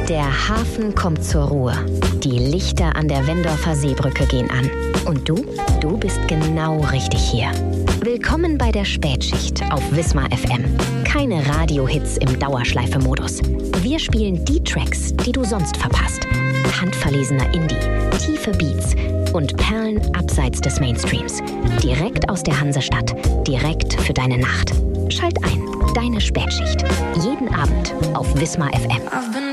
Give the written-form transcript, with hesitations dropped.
Der Hafen kommt zur Ruhe. Die Lichter an der Wendorfer Seebrücke gehen an. Und du? Du bist genau richtig hier. Willkommen bei der Spätschicht auf Wismar FM. Keine Radiohits im Dauerschleife-Modus. Wir spielen die Tracks, die du sonst verpasst. Handverlesener Indie, tiefe Beats und Perlen abseits des Mainstreams. Direkt aus der Hansestadt, direkt für deine Nacht. Schalt ein, deine Spätschicht. Jeden Abend auf Wismar FM.